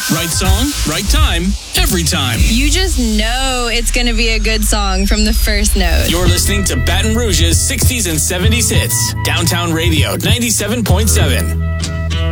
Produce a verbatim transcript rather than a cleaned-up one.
Right song, right time, every time. You just know it's going to be a good song from the first note. You're listening to Baton Rouge's sixties and seventies hits. Downtown Radio ninety-seven point seven.